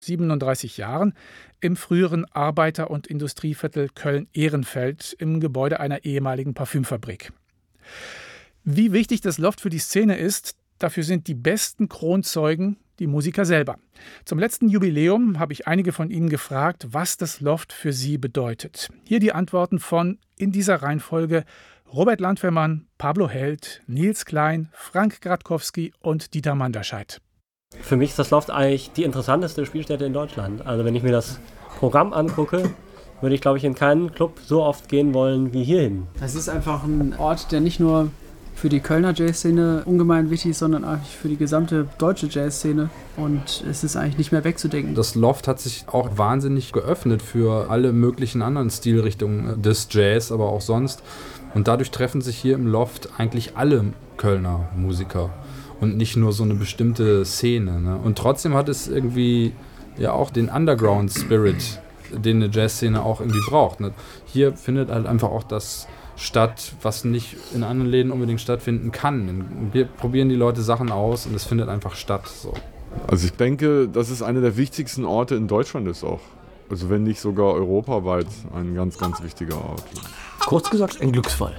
37 Jahren im früheren Arbeiter- und Industrieviertel Köln-Ehrenfeld im Gebäude einer ehemaligen Parfümfabrik. Wie wichtig das Loft für die Szene ist, dafür sind die besten Kronzeugen die Musiker selber. Zum letzten Jubiläum habe ich einige von ihnen gefragt, was das Loft für sie bedeutet. Hier die Antworten von, in dieser Reihenfolge, Robert Landwehrmann, Pablo Held, Nils Klein, Frank Gradkowski und Dieter Manderscheid. Für mich ist das Loft eigentlich die interessanteste Spielstätte in Deutschland. Also wenn ich mir das Programm angucke, würde ich, glaube ich, in keinen Club so oft gehen wollen wie hierhin. Es ist einfach ein Ort, der nicht nur für die Kölner Jazzszene ungemein wichtig ist, sondern eigentlich für die gesamte deutsche Jazzszene. Und es ist eigentlich nicht mehr wegzudenken. Das Loft hat sich auch wahnsinnig geöffnet für alle möglichen anderen Stilrichtungen des Jazz, aber auch sonst. Und dadurch treffen sich hier im Loft eigentlich alle Kölner Musiker und nicht nur so eine bestimmte Szene. Ne? Und trotzdem hat es irgendwie ja auch den Underground-Spirit, den eine Jazzszene auch irgendwie braucht. Ne? Hier findet halt einfach auch das statt, was nicht in anderen Läden unbedingt stattfinden kann. Wir probieren die Leute Sachen aus und es findet einfach statt. So. Also ich denke, das ist einer der wichtigsten Orte in Deutschland ist auch. Also wenn nicht sogar europaweit ein ganz, ganz wichtiger Ort. Kurz gesagt, ein Glücksfall.